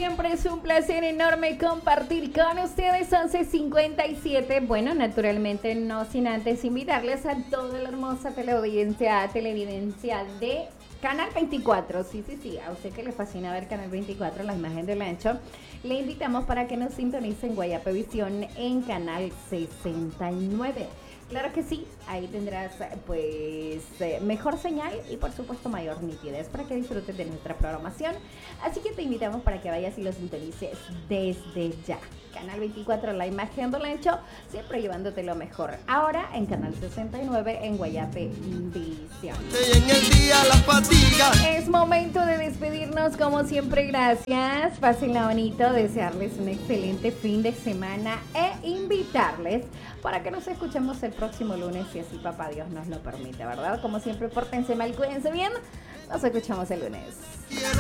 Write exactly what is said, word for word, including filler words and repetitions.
siempre es un placer enorme compartir con ustedes. Once cincuenta y siete. Bueno, naturalmente no sin antes invitarles a toda la hermosa teleaudiencia, televidencia de Canal veinticuatro. Sí, sí, sí, a usted que le fascina ver Canal veinticuatro, la imagen del ancho, le invitamos para que nos sintonicen Guayapevisión en Canal sesenta y nueve. Claro que sí, ahí tendrás pues eh, mejor señal y por supuesto mayor nitidez para que disfrutes de nuestra programación. Así que te invitamos para que vayas y lo sintonices desde ya. Canal veinticuatro, la imagen del ancho, siempre llevándote lo mejor. Ahora en Canal sesenta y nueve en Guayape Visión. En el día la fatiga. Es momento de despedirnos como siempre, gracias. Pásenla bonito, desearles un excelente fin de semana e invitarles para que nos escuchemos el próximo lunes, si así papá Dios nos lo permite, ¿verdad? Como siempre, pórtense mal, cuídense bien. Nos escuchamos el lunes.